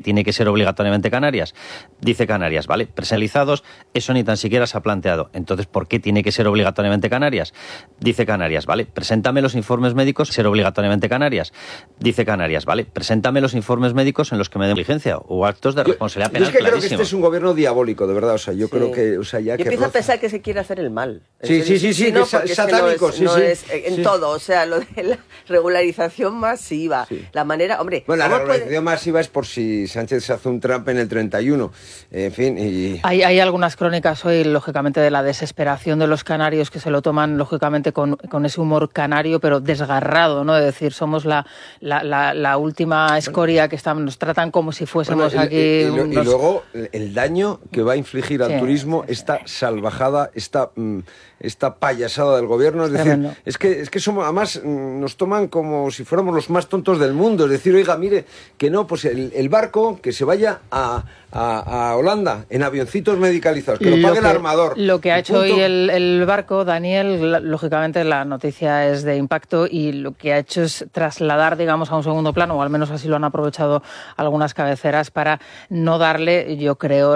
tiene que ser obligatoriamente Canarias? Dice Canarias, ¿vale? Personalizados, eso ni tan siquiera se ha planteado. Entonces, ¿por qué tiene que ser obligatoriamente Canarias? Dice Canarias, ¿vale? Preséntame los informes médicos, ser obligatoriamente Canarias. Dice Canarias, ¿vale? Preséntame los informes médicos en los que me den diligencia o actos de responsabilidad penal. Yo es que creo que este es un gobierno diabólico, de verdad. O sea, yo creo que, o sea, ya yo que empiezo a pensar que se quiere hacer el mal. Sí, no, es satánico, en todo, o sea, lo de la regularización masiva, la manera, hombre... Bueno, la regularización masiva es por si Sánchez se hace un Trump en el 31, en fin, y... Hay algunas crónicas hoy, lógicamente, de la desesperación de los canarios que se lo toman, lógicamente, con ese humor canario, pero desgarrado, ¿no? Es decir, somos la última escoria que nos tratan como si fuésemos aquí... Y luego, el daño que va a infligir al turismo, esta salvajada, esta payasada del gobierno, es decir, es que somos, además nos toman como si fuéramos los más tontos del mundo, es decir, oiga, mire, que no, pues el barco que se vaya a Holanda en avioncitos medicalizados, que lo pague el armador. Lo que ha hecho hoy el barco, Daniel, lógicamente la noticia es de impacto y lo que ha hecho es trasladar, digamos, a un segundo plano, o al menos así lo han aprovechado algunas cabeceras, para no darle, yo creo,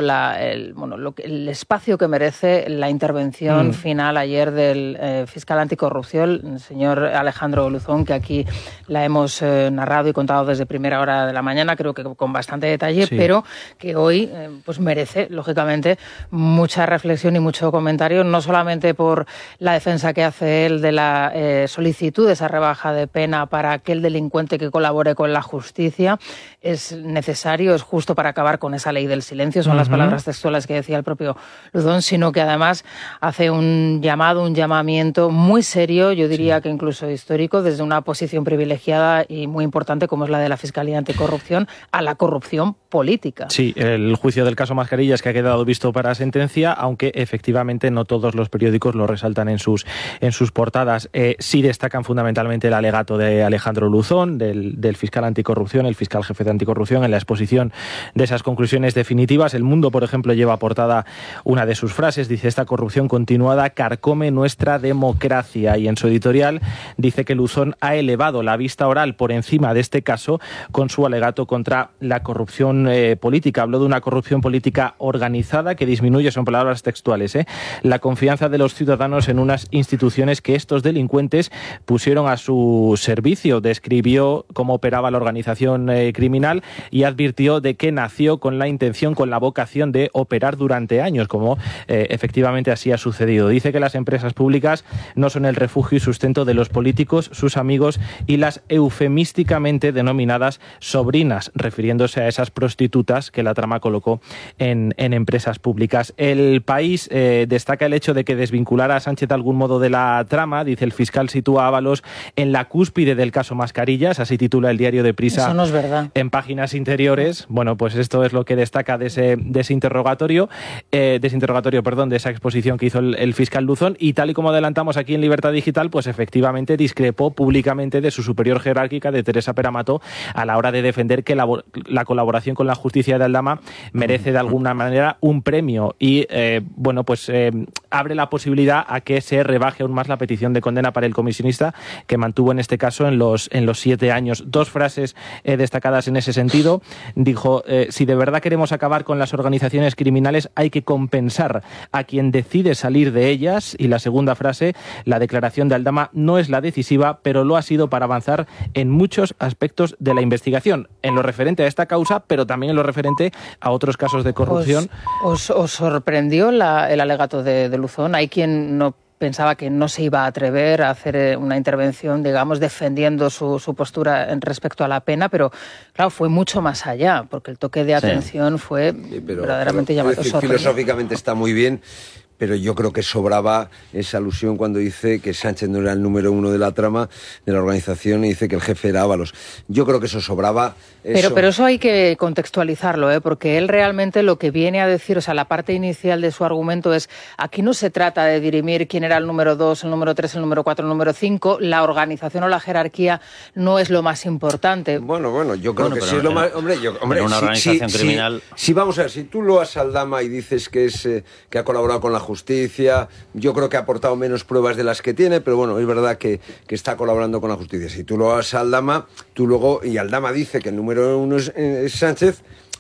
el espacio que merece la intervención final ayer del fiscal anticorrupción, el señor Alejandro Luzón, que aquí la hemos narrado y contado desde primera hora de la mañana, creo que con bastante detalle, pero que hoy pues merece, lógicamente, mucha reflexión y mucho comentario, no solamente por la defensa que hace él de la solicitud de esa rebaja de pena para aquel delincuente que colabore con la justicia. Es necesario, es justo para acabar con esa ley del silencio, son las palabras textuales que decía el propio Luzón, sino que además hace un llamamiento muy serio, yo diría que incluso histórico, desde una posición privilegiada y muy importante como es la de la Fiscalía Anticorrupción, a la corrupción política. Sí, el juicio del caso Mascarillas que ha quedado visto para sentencia, aunque efectivamente no todos los periódicos lo resaltan en sus portadas. Sí destacan fundamentalmente el alegato de Alejandro Luzón, del fiscal anticorrupción, el fiscal jefe de anticorrupción, en la exposición de esas conclusiones definitivas. El Mundo, por ejemplo, lleva portada una de sus frases, dice: esta corrupción continuada carcome nuestra democracia, y en su editorial dice que Luzón ha elevado la vista oral por encima de este caso con su alegato contra la corrupción política. Habló de una corrupción política organizada que disminuye, son palabras textuales, la confianza de los ciudadanos en unas instituciones que estos delincuentes pusieron a su servicio. Describió cómo operaba la organización criminal y advirtió de que nació con la intención, con la vocación de operar durante años, como efectivamente así ha sucedido. Dice que las empresas públicas no son el refugio y sustento de los políticos, sus amigos y las eufemísticamente denominadas sobrinas, refiriéndose a esas prostitutas que la trama colocó en empresas públicas. El País destaca el hecho de que desvincular a Sánchez de algún modo de la trama. Dice: el fiscal sitúa a Ábalos en la cúspide del caso Mascarillas, así titula el diario Deprisa. Eso no es verdad. En páginas interiores. Bueno, pues esto es lo que destaca de ese interrogatorio, de esa exposición que hizo el fiscal Luzón, y tal y como adelantamos aquí en Libertad Digital, pues efectivamente discrepó públicamente de su superior jerárquica, de Teresa Peramato, a la hora de defender que la colaboración con la justicia de Aldama merece de alguna manera un premio y abre la posibilidad a que se rebaje aún más la petición de condena para el comisionista, que mantuvo en este caso en los 7 años. Dos frases destacadas en ese sentido. Dijo: si de verdad queremos acabar con las organizaciones criminales, hay que compensar a quien decide salir de ellas. Y la segunda frase: la declaración de Aldama no es la decisiva, pero lo ha sido para avanzar en muchos aspectos de la investigación, en lo referente a esta causa, pero también en lo referente a otros casos de corrupción. ¿Os sorprendió el alegato de Luzón? Hay quien no pensaba que no se iba a atrever a hacer una intervención, digamos, defendiendo su postura en respecto a la pena, pero claro, fue mucho más allá, porque el toque de atención fue verdaderamente llamativo. Filosóficamente está muy bien, pero yo creo que sobraba esa alusión cuando dice que Sánchez no era el número uno de la trama de la organización y dice que el jefe era Ábalos. Yo creo que eso sobraba. Pero eso hay que contextualizarlo, porque él realmente lo que viene a decir, o sea, la parte inicial de su argumento es: aquí no se trata de dirimir quién era el número 2, el número 3, el número 4, el número 5, la organización o la jerarquía no es lo más importante. Bueno, yo creo que sí es lo más... Hombre, una organización criminal... Sí, vamos a ver, si tú lo has Aldama y dices que que ha colaborado con la justicia, yo creo que ha aportado menos pruebas de las que tiene, pero bueno, es verdad que está colaborando con la justicia. Si tú lo has Aldama, tú luego, y Aldama dice que el número uno es Sánchez,